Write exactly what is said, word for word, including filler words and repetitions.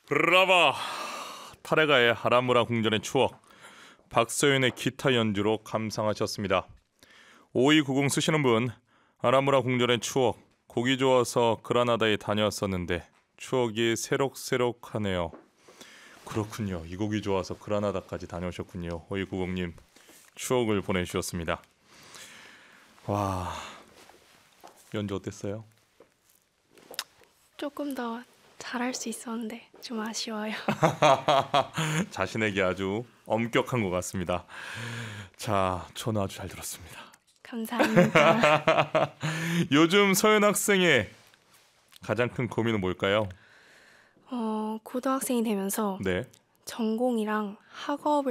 브라바 타레가의 아라무라 궁전의 추억, 박서윤의 기타 연주로 감상하셨습니다. 오이구공 쓰시는 분, 아라무라 궁전의 추억, 곡이 좋아서 그라나다에 다녀왔었는데 추억이 새록새록하네요. 그렇군요. 이 곡이 좋아서 그라나다까지 다녀오셨군요. 오이구공님 추억을 보내주셨습니다. 와, 연주 어땠어요? 조금 더 잘할 수 있었는데 좀 아쉬워요. 자신에게 아주 엄격한 것 같습니다. 자, 저는 아주 잘 들었습니다. 감사합니다. 요즘 서현 학생의 가장 큰 고민은 뭘까요? 어, 고등학생이 되면서 네. 전공이랑 학업을